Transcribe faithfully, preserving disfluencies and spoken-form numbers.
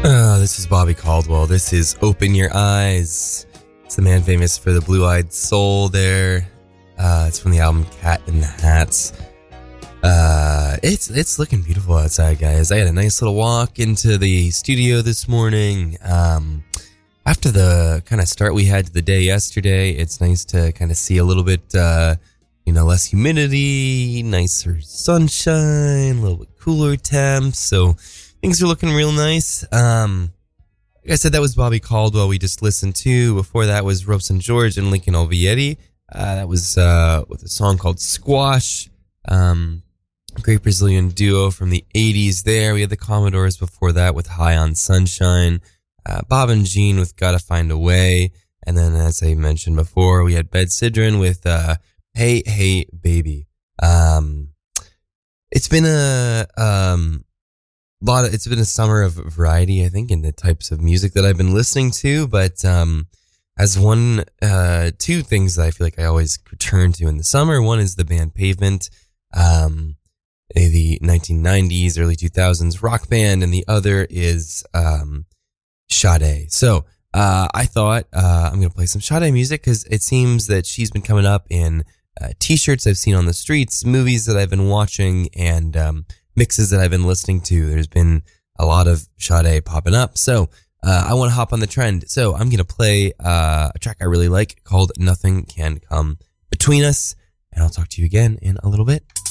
Uh, this is Bobby Caldwell. This is Open Your Eyes. It's the man famous for the blue-eyed soul there. Uh, it's from the album Cat in the Hat. Uh, it's it's looking beautiful outside, guys. I had a nice little walk into the studio this morning. Um, after the kind of start we had to the day yesterday, it's nice to kind of see a little bit, uh, you know, less humidity, nicer sunshine, a little bit cooler temps. So things are looking real nice. Um, like I said, that was Bobby Caldwell we just listened to. Before that was Robson George and Lincoln Olvieri. Uh, that was uh, with a song called Squash. Um, great Brazilian duo from the eighties there. We had the Commodores before that with High on Sunshine. Uh, Bob and Jean with Gotta Find a Way. And then, as I mentioned before, we had Bed Sidran with uh, Hey, Hey, Baby. Um, it's been a... Um, lot of, it's been a summer of variety, I think, in the types of music that I've been listening to. But um, as one, uh, two things that I feel like I always return to in the summer. One is the band Pavement, um, the nineteen nineties, early two thousands rock band, and the other is um, Sade. So uh, I thought uh, I'm going to play some Sade music because it seems that she's been coming up in uh, t-shirts I've seen on the streets, movies that I've been watching, and um, mixes that I've been listening to. There's been a lot of Sade popping up. So uh, I want to hop on the trend. So I'm going to play uh, a track I really like called Nothing Can Come Between Us. And I'll talk to you again in a little bit.